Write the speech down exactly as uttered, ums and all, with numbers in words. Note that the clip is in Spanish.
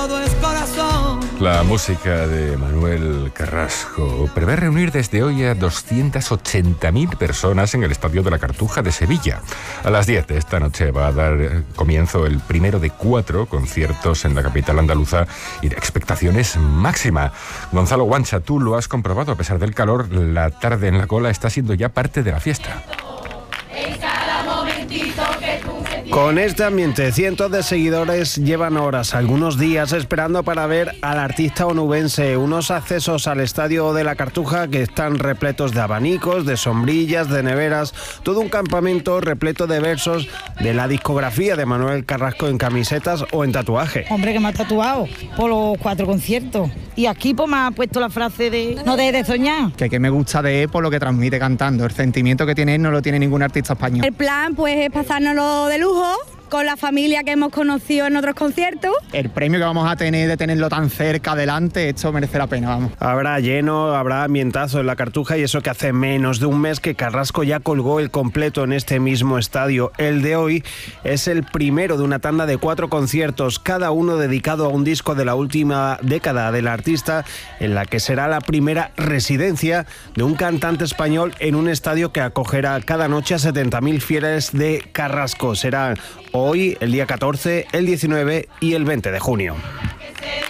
La música de Manuel Carrasco prevé reunir desde hoy a doscientas ochenta mil personas en el Estadio de la Cartuja de Sevilla. A las diez de esta noche va a dar comienzo el primero de cuatro conciertos en la capital andaluza y de expectaciones máxima. Gonzalo Guancha, tú lo has comprobado, a pesar del calor, la tarde en la cola está siendo ya parte de la fiesta. Con este ambiente, cientos de seguidores llevan horas, algunos días, esperando para ver al artista onubense. Unos accesos al Estadio de la Cartuja que están repletos de abanicos, de sombrillas, de neveras, todo un campamento repleto de versos de la discografía de Manuel Carrasco en camisetas o en tatuaje. Hombre, que me ha tatuado por los cuatro conciertos. Y aquí pues me ha puesto la frase de no dejes de soñar. Que, que me gusta de él por lo que transmite cantando. El sentimiento que tiene él no lo tiene ningún artista español. El plan pues es pasárnoslo de lujo con la familia que hemos conocido en otros conciertos. El premio que vamos a tener de tenerlo tan cerca adelante, esto merece la pena, vamos. Habrá lleno, habrá ambientazo en la Cartuja, y eso que hace menos de un mes que Carrasco ya colgó el completo en este mismo estadio. El de hoy es el primero de una tanda de cuatro conciertos, cada uno dedicado a un disco de la última década del artista, en la que será la primera residencia de un cantante español en un estadio que acogerá cada noche a setenta mil fieles de Carrasco. Será hoy, el día catorce, el diecinueve y el veinte de junio.